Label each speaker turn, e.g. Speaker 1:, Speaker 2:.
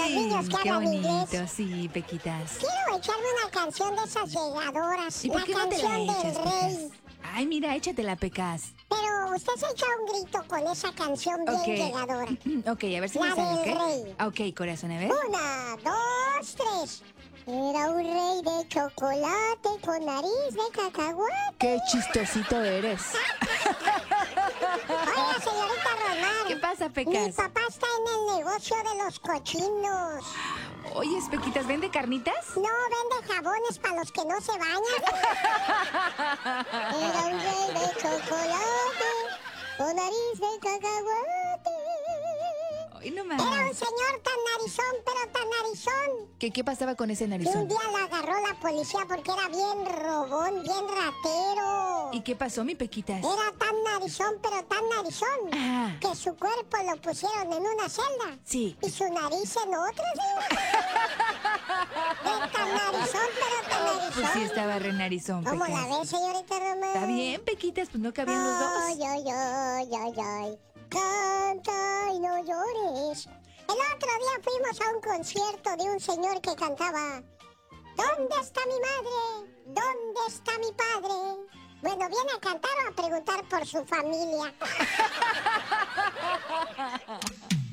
Speaker 1: los niños que
Speaker 2: qué
Speaker 1: hablan
Speaker 2: bonito,
Speaker 1: inglés.
Speaker 2: sí, Pequitas.
Speaker 1: Quiero echarme una canción de esas llegadoras.
Speaker 2: ¿Y por
Speaker 1: La
Speaker 2: qué no te la
Speaker 1: canción del
Speaker 2: echas,
Speaker 1: rey.
Speaker 2: Pecas? Ay, mira, échatela, Pecas.
Speaker 1: Pero usted se echa un grito con esa canción bien
Speaker 2: Ok.
Speaker 1: llegadora.
Speaker 2: Ok, a ver si
Speaker 1: La
Speaker 2: me sale,
Speaker 1: del
Speaker 2: ¿ok?
Speaker 1: rey.
Speaker 2: Ok, corazón, a ver.
Speaker 1: 1, 2, 3. Era un rey de chocolate con nariz de cacahuate.
Speaker 2: Qué chistosito eres.
Speaker 1: Oiga, señorita Román.
Speaker 2: ¿Qué pasa,
Speaker 1: Mi
Speaker 2: Pecas?
Speaker 1: papá está en el negocio de los cochinos.
Speaker 2: Oye, Pequitas, ¿vende carnitas?
Speaker 1: No vende jabones para los que no se bañan. Era un rey de chocolate con nariz de cacahuate.
Speaker 2: Ay, no
Speaker 1: Era un
Speaker 2: más.
Speaker 1: señor tan narizón, pero tan narizón,
Speaker 2: ¿Qué pasaba con ese
Speaker 1: que un
Speaker 2: narizón?
Speaker 1: día lo agarró la policía porque era bien robón, bien ratero.
Speaker 2: ¿Y qué pasó, mi Pequitas?
Speaker 1: Era tan narizón, pero tan narizón,
Speaker 2: Ajá.
Speaker 1: que su cuerpo lo pusieron en una celda.
Speaker 2: Sí.
Speaker 1: Y su nariz en otra, ¿sí? De tan narizón, pero tan narizón.
Speaker 2: Pues sí estaba re narizón,
Speaker 1: ¿Cómo
Speaker 2: Pecas.
Speaker 1: la ves, señorita Román?
Speaker 2: Está bien, Pequitas, pues no cabían los dos.
Speaker 1: Ay, ay, ay, ay, ay. Canta y no llores. El otro día fuimos a un concierto de un señor que cantaba: ¿dónde está mi madre? ¿Dónde está mi padre? Bueno, ¿viene a cantar o a preguntar por su familia?